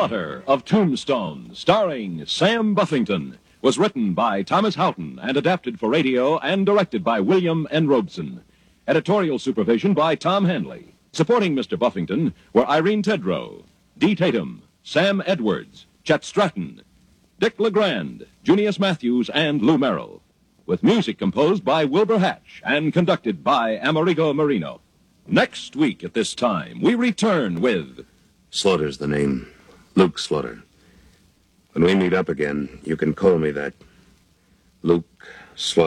Slaughter of Tombstone, starring Sam Buffington, was written by Thomas Houghton and adapted for radio and directed by William N. Robeson. Editorial supervision by Tom Hanley. Supporting Mr. Buffington were Irene Tedrow, Dee Tatum, Sam Edwards, Chet Stratton, Dick LeGrand, Junius Matthews, and Lou Merrill. With music composed by Wilbur Hatch and conducted by Amerigo Marino. Next week at this time, we return with... Slaughter's the name. Luke Slaughter. When we meet up again, you can call me that. Luke Slaughter.